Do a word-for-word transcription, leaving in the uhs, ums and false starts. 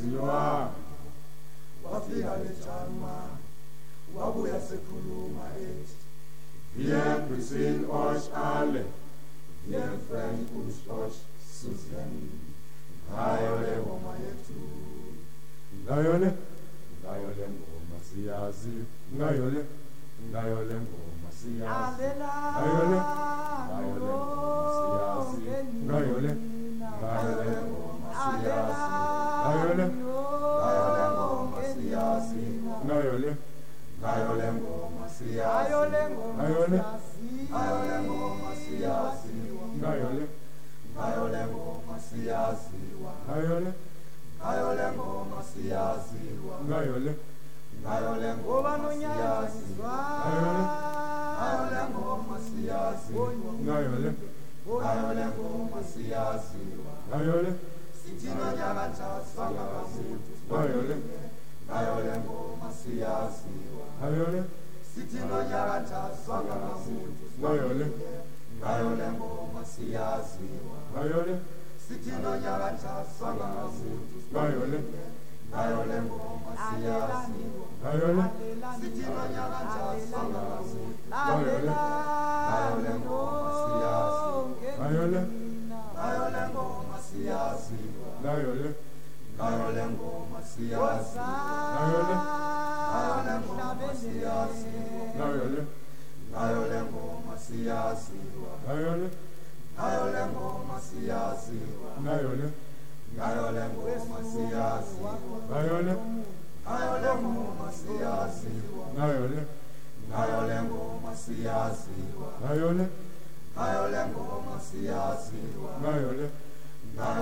Ziwa wafika lejama wabuya sekhuluma ethi wir Priscille euch alle, wir Frank und euch Susan, ngayole ngoma yethu, ngayole ngayole ngoma siyazi, ngayole ngayole ngoma siyazi, ngayole ngayole ngoma siyazi, ngayole ngayole ngoma siyazi, ngayole ngayole ngoma siyazi, ngayole ngayole ngoma siyazi, ngayole ngayole ngoma siyazi, ngayole ngayole ngoma siyazi, ngayole ngayole ngoma siyazi, ngayole ngayole ngoma siyazi, ngayole ngayole ngoma siyazi, ngayole ngayole ngoma siyazi, ngayole sithina nyakanjasa ngakamuntu, ngayole ngayole ngoma siyazi, ngayole sithina nyakanjasa ngakamuntu, ngayole ngayole ngoma siyazi, ngayole sithina nyakanjasa ngakamuntu, ngayole ngayole ngoma siyazi, ngayole sithina nyakanjasa ngakamuntu, ngayole ngayole ngoma siyazi, ngayole ngayole ngoma siyazi, ngayole ngayole ngoma siyazi, ngayole ngayole ngoma siyazi, ngayole ngayole ngoma siyazi, ngayole ngayole ngoma siyazi, ngayole ngayole ngoma siyazi, ngayole ngayole ngoma siyazi, ngayole ngayole ngoma siyazi, ngayole ngayole ngoma siyazi, ngayole ngayole